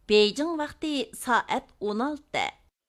Beijing vaqti soat 16.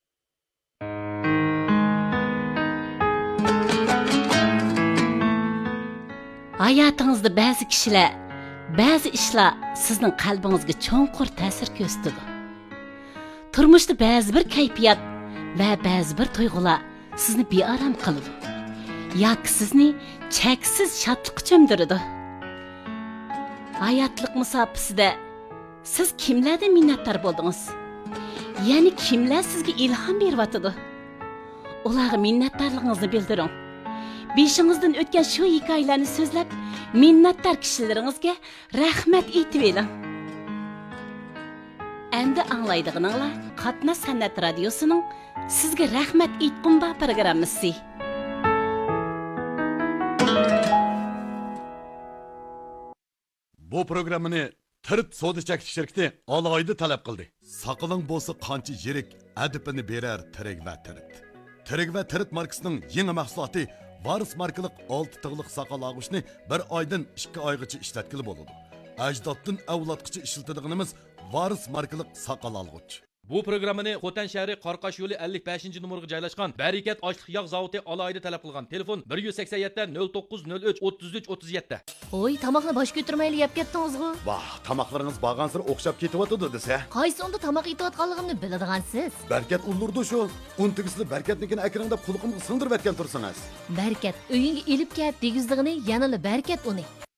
Hayatınızda bazı kişiler, bazı işler sizin qalbingizga cho'nqur ta'sir ko'rsatadi. Turmushda ba'zi bir kayfiyat va ba'zi bir tuyg'ular sizni bearam qiladi. Yoki sizni cheksiz shodlikqa cho'mdiradi. Hayotlik musofasida siz kimlardan minnatdor bo'ldingiz? Ya'ni kimlar sizga ilhom beryotdi? Ularga minnatdorligingizni bildiring. Beshingizdan o'tgan shu hikoyalarni so'zlab, minnatdor kishilaringizga rahmat aytib eling. Endi anglaydiganinglar Qatnash san'at radiosining sizga rahmat aytqumba programmasi. Bu programmani Tirt Soda Chekish shirkati alohida talab qildi. Saqaling bo'lsa qancha yirik, adibini berar tirik va tirt. Tirik va tirt markasining yangi mahsuloti Varis markalik 6 tig'liq saqal og'ishni 1 oydan 2 oygacha ishlatkili bo'ladi. Ajdoddan avlodgacha ishlatiladiganimiz Varis markalik saqal olg'ich. Bu programmani Xotan shahri Qarqash yo'li 55 numaraga joylashgan Barakat ochliq yog' zavodi alohida talab qilgan. Telefon 187 0903 33 37. Oy, tamoqni bosh ko'tirmayli yeb ketdingizmi? Vah, tamoqlaringiz bag'ansir o'xshab ketyapti desa. Qaysi onda tamoq yeyotganligimni biladigansiz? Barkat ulurdi shu. Untigisli barkatnikini akring deb qulqimga singdirib etgan tursangiz. Barkat uyingga elib kelib degizligini yanali barkat uni.